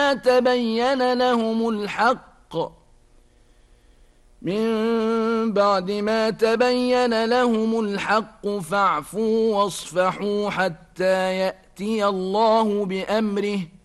ما تبين لهم الحق فاعفوا واصفحوا حتى يأتي الله بأمره